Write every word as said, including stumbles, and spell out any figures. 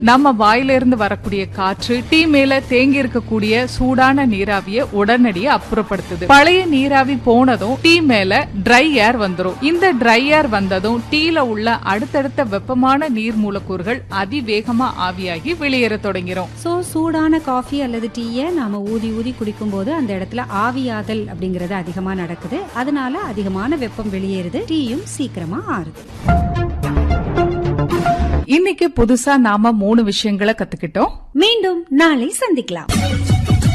நம்ம வாயில இருந்து வரக்கூடிய காற்று டீ மேல தேங்கி இருக்கக்கூடிய சூடான நீராவிய உடனடியே அப்புறப்படுத்துது. பழைய நீராவி போனதும் டீ மேல ட்ரை ஏர் வந்துரும். இந்த ட்ரை ஏர் வந்ததும் டீல உள்ள அடுத்தடுத்த வெப்பமான நீர் மூலக்கூறுகள் அதிவேகமா ஆவியாகி வெளியேற தொடங்கிரும். சோ சூடான காஃபி அல்லது டீயை நாம ஊதி ஊதி குடிக்கும் போது அந்த இடத்துல ஆவியாதல் அப்படிங்கறது அதிகமா நடக்குது. அதனால அதிகமான வெப்பம் வெளியேறுது. டீயும் சீக்கிரமா ஆறுது. இன்னைக்கு புதுசா நாம மூணு விஷயங்களை கத்துக்கிட்டோம். மீண்டும் நாளை சந்திக்கலாம்.